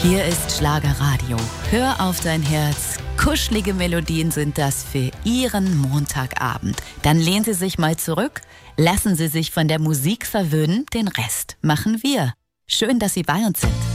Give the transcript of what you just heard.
Hier ist Schlagerradio. Hör auf dein Herz. Kuschelige Melodien sind das für Ihren Montagabend. Dann lehnen Sie sich mal zurück, lassen Sie sich von der Musik verwöhnen, den Rest machen wir. Schön, dass Sie bei uns sind.